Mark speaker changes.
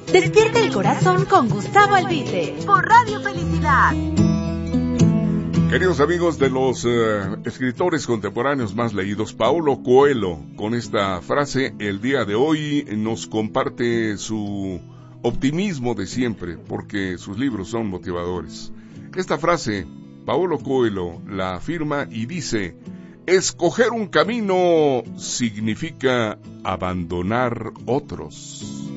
Speaker 1: Despierta el corazón con Gustavo Albite por Radio Felicidad.
Speaker 2: Queridos amigos, de los escritores contemporáneos más leídos, Paulo Coelho, con esta frase, el día de hoy nos comparte su optimismo de siempre, porque sus libros son motivadores. Esta frase, Paulo Coelho la afirma y dice: escoger un camino significa abandonar otros.